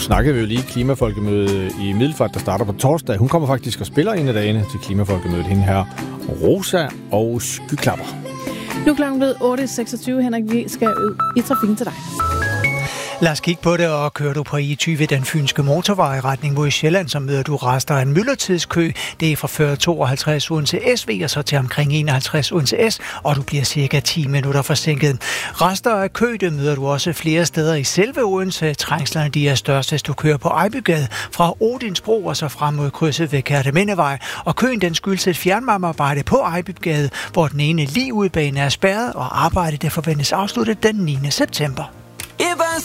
snakkede vi jo lige klimafolkemøde i Middelfart, der starter på torsdag. Hun kommer faktisk og spiller en af dagene til klimafolkemødet. Hende her, Rosa og Skyklapper. Nu er klokken blevet 8.26. Henrik, vi skal ud i trafikken til dig. Lad os kigge på det, og kører du på I20 den fynske motorvej i retning mod Sjælland, så møder du rester af en myldretidskø. Det er fra før 52 uden til SV, og så til omkring 51 uden til S, og du bliver cirka 10 minutter forsinket. Rester af kø, det møder du også flere steder i selve Odense. Trængslerne de er størst, hvis du kører på Ejbygade fra Odinsbro og så frem mod krydset ved Kærtemindevej. Og køen den skyldes et fjernvarmearbejde på Ejbygade, hvor den ene lige udbane er spærret, og arbejdet det forventes afsluttet den 9. september.